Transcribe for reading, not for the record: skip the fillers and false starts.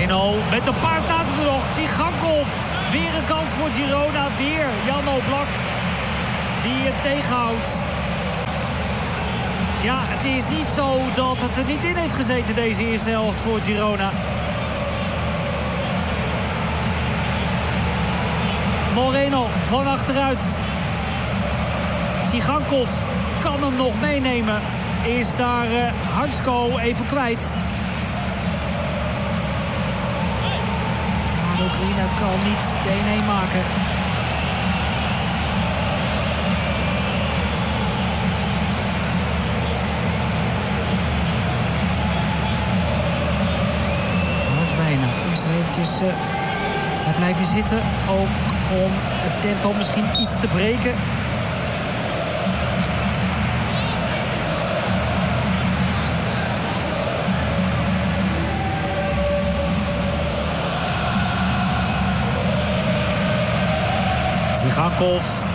Moreno met een paar staat er nog. Tsigankov. Weer een kans voor Girona. Weer Jan Oblak die het tegenhoudt. Ja, het is niet zo dat het er niet in heeft gezeten deze eerste helft voor Girona. Moreno van achteruit. Tsigankov kan hem nog meenemen. Is daar Hansko even kwijt. Maar Oekraïne kan niet de 1-1 maken. Bijna. Eerst nog eventjes blijven zitten. Ook om het tempo misschien iets te breken. Tsigankov